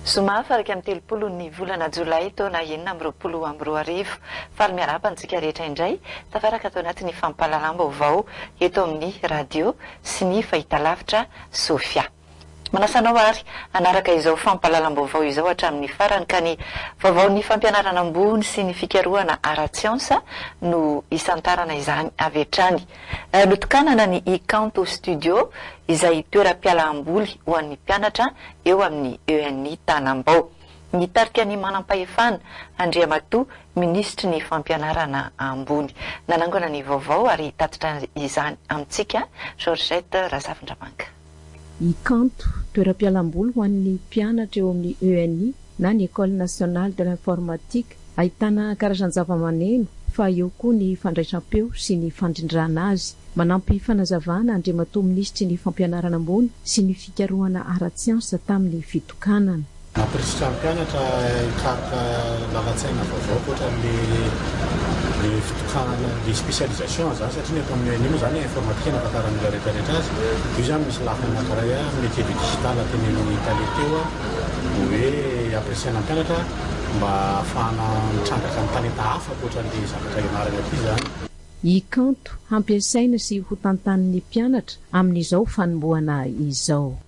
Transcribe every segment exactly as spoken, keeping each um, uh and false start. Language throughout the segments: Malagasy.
Zoma faraka amin'ny telopolo ny volana jolay taona enina amby roapolo amby roa arivo faly miarabantsika rehetra indray tafaraka atao anatin'ny fampahalalam-baovao eto amin'ny radio sy ny fahitalavitra Sofia. Manasanao ary anaraka izao fampahalalam-baovao izao hatramin'ny farany ka ny vaovaon'ny fampianarana ambony sy ny fikarohana ara-tsiansa no isantarana izany avy hatrany. Notokanana ny ikanto studio izay toeram-pialamboly ho an'ny mpianatra eo amin'ny E N I Tanambao. Nitarika ny manam-pahefana Andriamatoa ministry ny fampianarana ambony. Nanangona ny vaovao ary tatitra izany amintsika Georgette Razavindramanka. Ikanto toeram-pialamboly ho an'ny mpianatra eo amin'ny E N I na ny École nationale de l'informatique ahitana karazan-java-maneno fa eo koa ny fandraisam-peo sy ny fandrindrana azy. Manampy fanazavana Andriamatoa ministry ny fampianarana ambony sy ny fikarohana ara-tsiansa tamin'ny fitokanana. Nampirisitra mpianatra hikarika lalan-tsaina vaovao koatra le fitokanana le spécialisation zany satria eto amin'ny E N I moa zany informatique na afantaran'olona rehetrarehetra azy. Io zany misy lafiny anankiray métier du digital teneniny Italie teo hoe ampirisihana mpianatra mba ahafahana mitrangatra amin'ny talenta hafa koatran'le zavatra ianarana aty zany. Ikanto hampiasaina sy ho tantanin'ny mpianatra amin'izao fanombohana izao.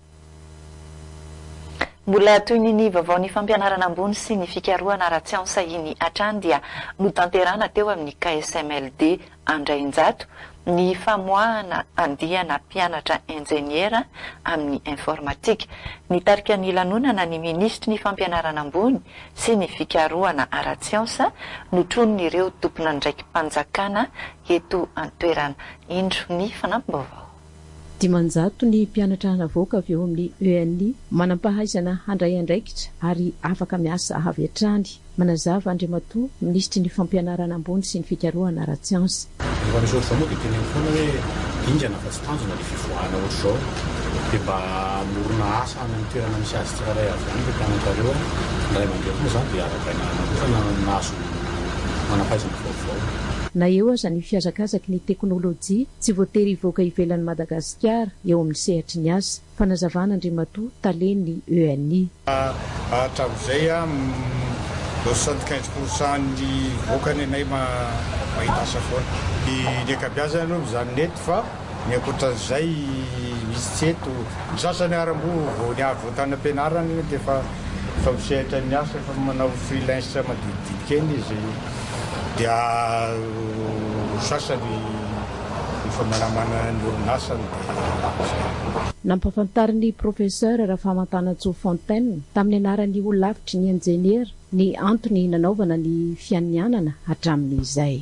Mbola toy ny vaovaon'ny fampianarana ambony sy ny fikarohana ara-tsiansa iny hatrany dia notanterana teo amin'ny K S M L D Andrainjato ny famoahana andiana mpianatra enjeniera amin'ny informatika. Nitarika ny lanonana ny ministry ny fampianarana ambony sy ny fikarohana ara-tsiansa notronon'ireo tompona ndraiky mpanjakana eto an-toerana. Indro ny fanampim-baovao. Dimanjato ny mpianatra navoaka avy eo amin'ny E N I manam-pahaizana handray andraikitra ary afaka miasa avy hatrany. Manazava Andriamatoa ministry ny fampianarana ambony sy ny fikarohana ara-tsiansa. Efa misy ohatr'izao moa dia tena foana hoe dingana fa tsy tanjona le fivoahana ohatr'izao dia mba morona asa amin'ny toerana misy azy tsiraray avy any le mpianatrareo ndray mandeha koa zany dia arakaina manokana nahazo manam-pahaizana vaovao. Na eo aza ny fiazakazaky ny teknôlôjia tsy voatery hivoaka ivelan'i Madagasikara eo amin'ny sehatry ny asa. Fanazavana Andriamatoa talen'ny E N I. Hatramin'izay soixante quinze pourcent ny voakany anay mahita asa foana. Ny ankabeazany aloha zany nety fa ny ankoatran'izay misy tsy eto. Ny sasany aram-bo vao ny avy voatany am-pianarana dia efa fa misehatra ny asa efa manao freelance madididika eny izy. Dia sasany efa manamana ny orinasany. Nampafantarin'ny professeur Rafahamantanatsoa Fontaine tamin'ny anaran'ny olo-lavitry ny enjeniera ny antony nanaovana ny fianianana hatramin'izay.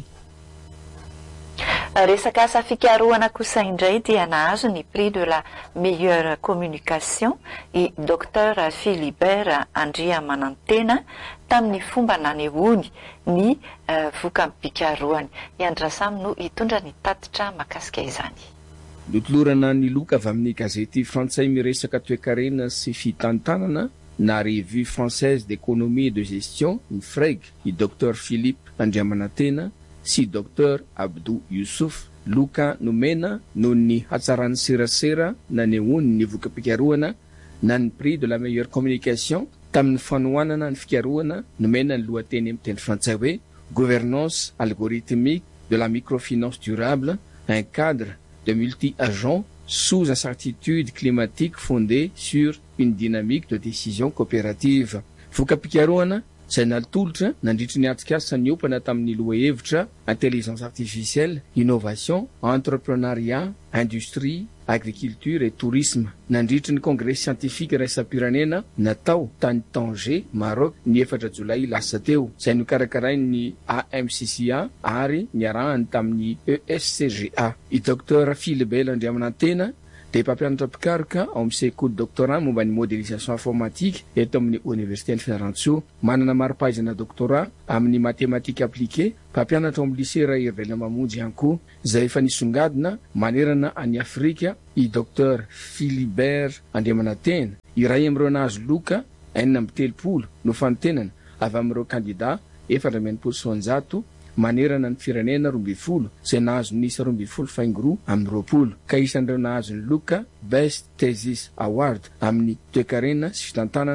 Resaka asa fikarohana kosa indray dia nahazo ny prix de la meilleure communication i docteur Philibert Andriamanantena tamin'ny fomba nanehoany ny voka-pikarohany. Iandrasamy no hitondra ny tatitra makasika izany. Notolorana ny loka avy amin'ny gazety frantsay miresaka toe-karena sy fitantanana na revue française d'économie et de gestion ny F R E G i docteur Philippe Andriamanantena sy docteur Abdou Youssouf. Loka nomena noho ny hatsaran'ny serasera nanehoany ny voka-pikarohana na ny prix de la meilleure communication tamin'ny fanohanana ny fikarohana nomena ny lohateny amin'ny teny frantsay hoe gouvernance algorithmique de la microfinance durable, un cadre de multi-agents sous incertitude climatique fondée sur une dynamique de décision coopérative. Voka-pikarohana izay nalitolotra nandritry ny atsikasa ny opana tamin'ny lohahevitra intelligence artificielle, innovation, entrepreneuriat, industrie, agriculture et tourisme. Nandritry ny congrès scientifique raisam-pirenena natao tany Tanger, Maroc ny efatra jolay lasa teo. Izay nokarakarain'ny A M C C A ary niarahany tamin'ny E S C G A. I docteur Philibert Andriamanantena dia mpampianatra mpikaroka ao amin'ny sekoly doctorat momba ny modélisation informatique eto amin'ny université ny Fianarantsoa. Manana mari-pahaizana doctorat amin'ny mathématique appliquée, mpampianatra ao amin'ny lycée Ray Irvelina Mamonjy ihany koa. Izay efa nisongadina manerana any Afrika i docteur Philibert Andriamanantena. Iray amin'ireo nahazo loka enina amby telopolo no fanotenana avy amin'ireo candidat efatra amby enimpolo sy roanjato manerana ny firenena roa ambin'ny folo izay nahazo nisa roa ambin'ny folo faingo roa amin'ny roapolo. Ka isan'ireo nahazo ny loka Best Thesis Award amin'ny toe-karena sy fitantanana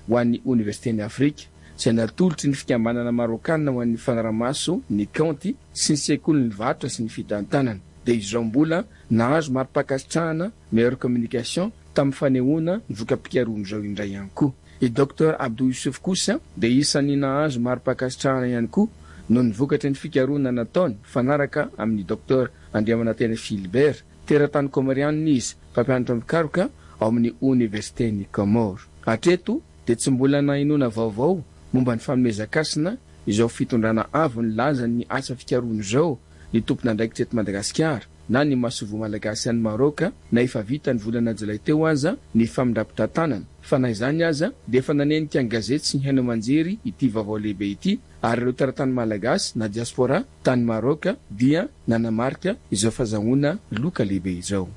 ho an'ny Universitény Afrika izay natolotry ny fikambanana marokana ho an'ny fanaramaso ny kaonty sy ny sekoly ny vatra sy ny fitantanana dia izao mbola nahazo mari-pakasitrahana meilleure communication tamin'ny fanehoana ny vokam-pikaroana izao indray ihany koa. I Docteur Abdou Youssouf kosa dia isan'ny nahazo mari-pakasitrahana ihany koa noho ny vokatry ny fikaroana nataony fanaraka amin'ny Docteur Andriamanantena Philibert teratany Komorianina izy mpampianatra mikaroka ao amin'ny Universitény Comore. Hatreto dia tsy mbola nahinoana vaovao momba ny fanomezakasina izao fitondrana avo ny laza ny asa fikaroana izao ny tompona andraikitra eto Madagasikara na ny masovo malagasy any Maroka na efa vita ny volana Jolay teo aza ny famindrapitantanana. Fa na izany aza dia efa nanenika ny gazety sy ny haino aman-jery ity vaovao lehibe ity ary ireo teratany malagasy na diaspora tany Maroka dia nanamarika izao fahazahoana loka lehibe izao.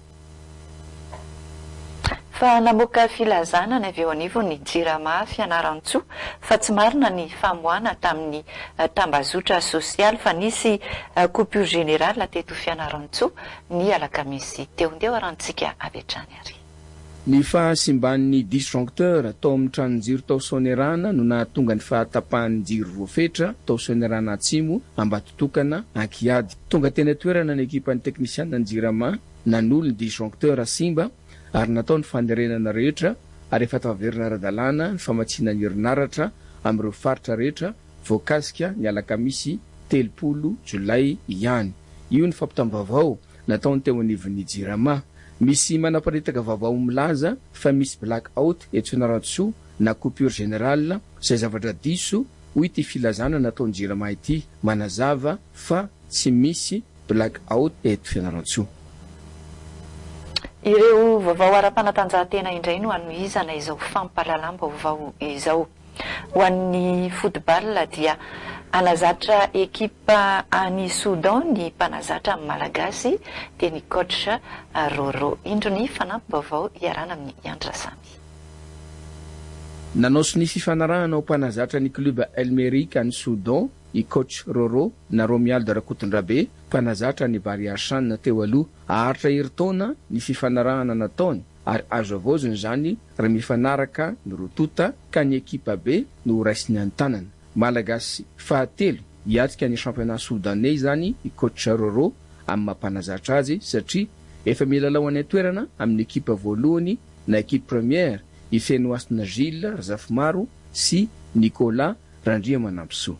Fa namoaka filazana ny avy eo anivo ny Jirama Fianaran-tsoa fa tsy marina ny famoana tamin'ny tambazotra sosialy fa nisy coupure générale teto Fianaran-tsoa ny alakamisy teo ndeo arantsika avy hatrany ary. Ny fahasimban'ny disjoncteur tao amin'ny tranonjiro tao Sonerana no nahatonga ny fahatapahan'ny jiro voafetra tao Sonerana Atsimo Ambatotokana Ankiady. Tonga teny toerana ny ekipan'ny teknisiana ny Jirama nanolo ny disjoncteur simba ary natao ny fanerenana rehetra ary efa taverina ara-dalàna ny famatsiana ny herinaratra amin'ireo faritra rehetra voakasika ny alakamisy telopolo Jolay ihany. Io ny fampitam-baovao nataony teo anivon'ny Jirama. Misy manaparitaka vaovao milaza fa misy black out eto Fianaran-tsoa na coupure générale izay zavatra diso ho ity filazana nataony Jirama ity manazava fa tsy misy black out eto Fianaran-tsoa. Ireo vaovao ara-panatanjahantena indray no anohizana izao fampalalamba vaovao izao. Ho an'ny football dia anazatra ekipa any Soudan ny mpanazatra malagasy dia ny coach Roro. Indro ny fanampim-baovao iarana amin'ny Andra Samy. Nanaoso ny fifanarahana ao mpanazatra ny club Elmerique any Soudan i coach Roro na Romualdo Rakotondrabe mpanazatra ny Bari Hassan teo aloha aharitra herintaona ny fifanarahana nataony ary azo avozony zany raha mifanaraka ny rotota ka ny ekipa B no raisiny an-tanana. Malagasy fahatelo hiatrika ny championnat soudanais zany i coach Roro amin'ny mampanazatra azy satria efa milalao any toerana amin'ny ekipa voalohany na ekipe première i Fenoasina Gilles Razafimaro sy Nicolas Randriamanampisoa.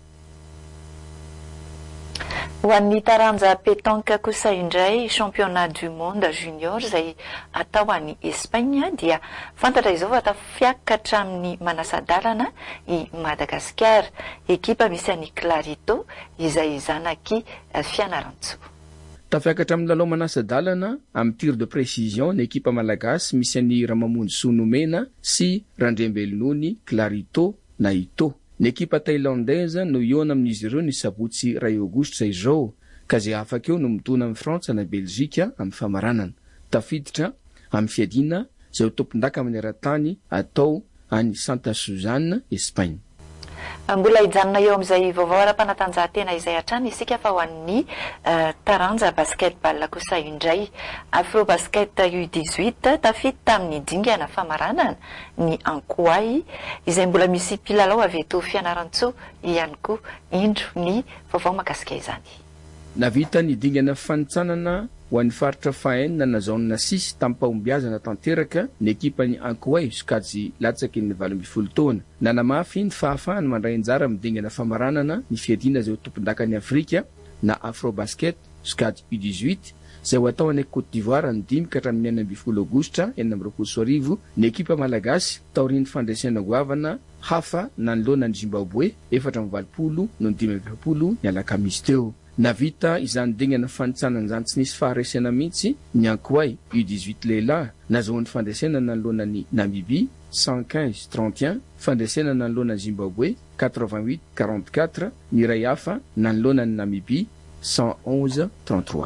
Ho an'ny taranja pétanque kosa indray championnat du monde junior izay atao any Espagne dia fantatra izao fa tafiakatra amin'ny manasadalana i Madagasikara ekipa misy any Clarito izay zanaky Fianaran-tsoa. Tafiakatra amin'ny lalao manasadalana amin'ny tir de précision ny ekipa malagasy misy any Ramamonjy Sonomena sy Randrembelonony Clarito na Ito. Ny ekipa thaïlandaise no iona amin'izy ireo ny sabotsy Ray Augustre izao ka izay afaka eo no mitona amin'ny Frantsa na Belzika amin'ny famaranana. Tafiditra amin'ny fiadina izay ho tompon-daka amin'ny ara-tany atao any Santa Suzanne, Espagne. Mbola hijanona eo amin'izay vaovao ara-panatanjahantena izay hatrany isika fa ho an'ny taranja basketball kosa indray Afro Basket U dix-huit tafiditra tamin'ny dingana famaranana ny Ankoay izay mbola misy mpilalao avy eto Fianaran-tsoa ihany koa indro ny vaovao mahakasika izany. Navita ny dingana fanitsanana ho an'ny faritra fahenina na zaonina sisy tamin'ny mpahombiazana tanteraka ny ekipa ny Ankoay sokajy latsaky ny valo ambin'ny folo taona. Nanamafy ny fahafahany mandray anjara amin'ny dingana famaranana ny fiadina izay ho tompon-daka ny Afrika na Afro Basket sokajy U dix-huit izay ho atao any Côte d'Ivoire ny dimy ka hatramin'ny enina ambin'ny folo aogositra enina amby roapolo sy arivo. Ny ekipa malagasy taorian'ny fandraisana goavana hafa nanoloana ny Zimbabwe efatra amby valopolo no ny dimy amby efapolo ny alakamisy teo. Navita izany dingana fanitsanana izany tsy nisy faharesena mihitsy ny Ankoay U dix-huit lehilahy nazahoan'ny fandraisana nanoloana ny Namibie cent quinze trente et un, fandraisana nanoloana ny Zimbabwe quatre-vingt-huit quarante-quatre, ny iray hafa nanoloana ny Namibie cent onze trente-trois.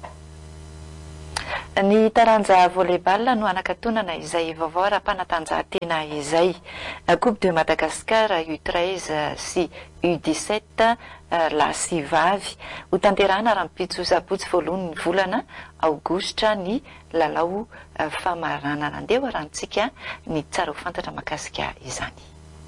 Ny taranja volleyball no anakatonana izay vaovao ara-panatanjahantena izay Coupe de Madagascar U treize sy U dix-sept lasy vavy ho tanterahana raha mipitsosapotsy voalohany ny volana aogositra ny lalao famaranana. Andeha arantsika ny tsara ho fantatra mahakasika izany.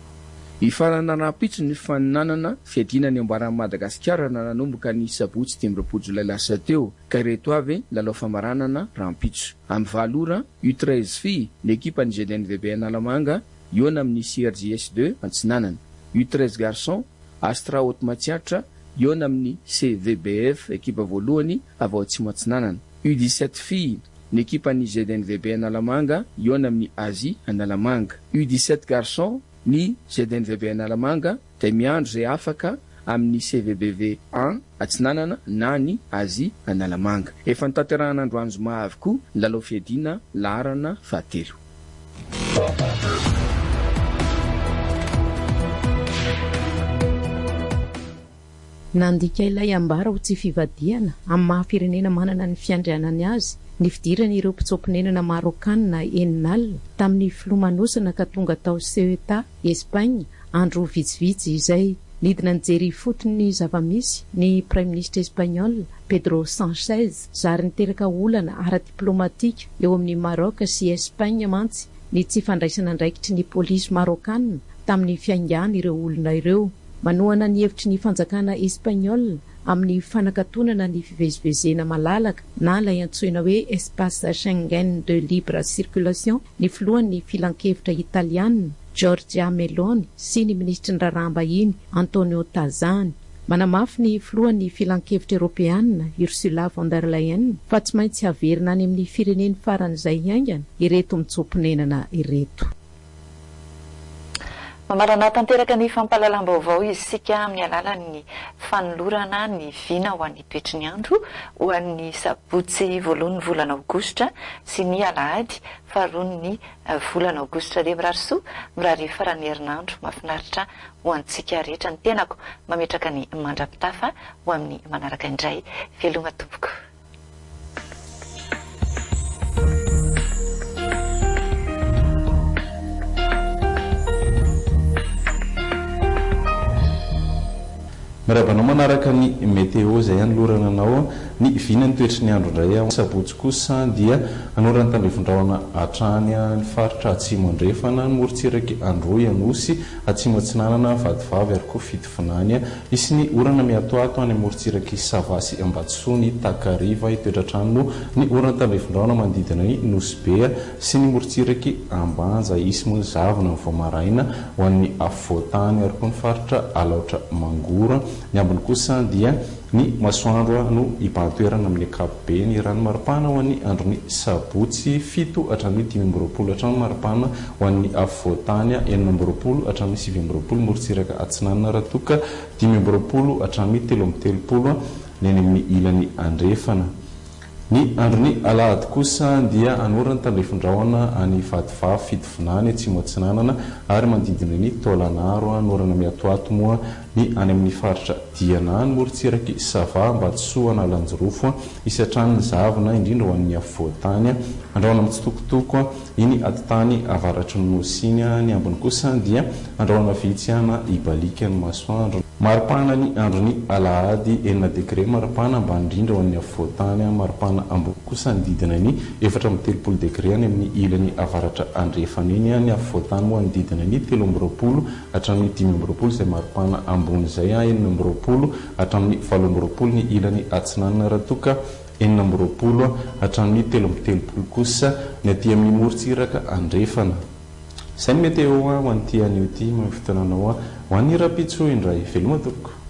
Ifarana rapitso ny faninanana fiadina ny ambaran'i Madagasikara na nanomboka ny sabotsy dimy roapolo jolay lasa teo ka ireto avy lalao famaranana rampitso. Amin'ny valora U treize filles l'équipe ny G D N V B Analamanga iona amin'ny C R J S deux Antsinanana. U treize garçons Astra Haute-Matsiatra iona amin'ny C V B F équipe voalohany avy ao Atsimo Antsinanana. U dix-sept filles l'équipe ny G D N V B Analamanga iona amin'ny Asie Analamanga. U dix-sept garçons ny G D N V B Analamanga dia miandro izay afaka amin'ny C V B V un Atsinanana na ny Asie Analamanga. Efa nitanterahana androany zoma avy koa lalao fiadina laharana fahatelo. Nandika ilay ambara ho tsy fivadiana amin'ny mahafirenena manana ny fiandrianany azy ny fidirana ireo mpitsopinenana marokanina Ennal tamin'ny filomanosana ka tonga tao Ceuta Espagne andro vitsivitsy izay nidina nijery fotony zavamisy ny Prime Ministre Espagnol Pedro Sanchez zary niteraka olana ara-diplomatika eo amin'ny Maroc sy Espagne mantsy ny tsy fandraisana andraikitry ny polisy marokanina tamin'ny fiaingana ireo olona ireo. Manohana ny hevitry ny fanjakana Espagnol amin'ny fanakatonana ny fivezivezena malalaka na ilay antsoina hoe espace Schengen de libre circulation ny filohan'ny filan-kevitra italiana Giorgia Meloni sy ny ministry ny raharaham-bahiny Antonio Tajani. Manamafy ny filohan'ny filan-kevitra Europeana Ursula von der Leyen fa tsy maintsy haverina any amin'ny fireneny faran'izay haingana ireto mitsoponenana ireto. Mamarana tanteraka ny fampahalalam-baovao isika amin'ny alalan'ny fanolorana ny vina ho an'ny toetry ny andro ho an'ny sabotsy voalohan'ny volana aogositra sy ny alahady faharoa ny volana aogositra. Dia mirary soa mirary farany herinandro mahafinaritra ho antsika rehetra. Ny tenako mametraka ny mandrapitafa ho amin'ny manaraka indray. Veloma tompoko. Mirabanao manaraka ny météo zay anolorana anao ny vina ny toetry ny andro indray sabotsy kosa dia anorany tandrevondraona atrany ny faritra atsimo andrefana ny morotsiraky androy anosy atsimo atsinanana vadivavy ary koa fitofinany isy ny orana miatoato any morotsiraky savasy ambatsoa ny takariva itoetratrano ny orana tandrevondraona manodidina ny nosbe sy ny morotsiraky ambanja isy moa zavona ny voamaraina ho an'ny afotany ary koa ny faritra alaotra mangora. Ny ambiny kosa dia ny masoandro no ipantoerana amin'ny akapobe ny rano maripana ho an'ny androny sabotsy fito hatramin'ny dimy amby roapolo hatramin'ny maripana ho an'ny afovoantany enina amby roapolo hatramin'ny sivy amby roapolo morotsiraka atsinanana raha toka dimy amby roapolo hatramin'ny telo amby telopolo ny any amin'ny ilany andrefana. Ny androny alahady kosa dia anorany tandrefon-drahona any vadivavy fitovinany atsimo atsinanana ary manodidina ny taolanaro anorana miatoato moa ny any amin'ny faritra diana ny morotsiraky sava mbatsoa analanjirofo isatrany ny zavona indrindra ho an'ny afovoantany andrahona mitsitokotoko iny atitany avaratry ny nosiny. Ny ambiny kosa dia andrahona vitsy ana ibalika ny masoandro. Maripana ny androny alahady enina degré maripana ambany indrindra ho an'ny afovoantany maripana ambony kosa ny didina ny efatra amby telopolo degré any amin'ny ilany avaratra andrefana iny. Ny afovoantany moa ny didina ny telo amby roapolo hatramin'ny dimy amby roapolo izay maripana ambony zay enina amby roapolo hatramin'ny valo amby roapolo ny ilany atsinanana raha toka enina amby roapolo hatramin'ny telo amby telopolo kosa ny aty amin'ny morotsiraka andrefana. Izay ny météo ho an'ity an'io ty amin'ny fotoananao ho an'ny rapitso indray veloma tompoko.